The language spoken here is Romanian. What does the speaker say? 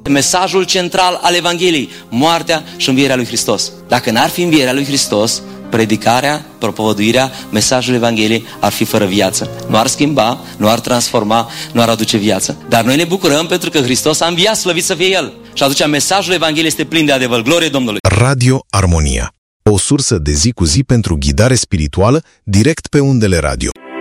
Mesajul central al Evangheliei, moartea și învierea lui Hristos. Dacă n-ar fi învierea lui Hristos, predicarea, propovăduirea mesajului Evangheliei ar fi fără viață. Nu ar schimba, nu ar transforma, nu ar aduce viață. Dar noi ne bucurăm pentru că Hristos a înviat, slăvit să fie El. Și atunci mesajul Evangheliei este plin de adevăr. Glorie Domnului! Radio Armonia, o sursă de zi cu zi pentru ghidare spirituală direct pe undele radio.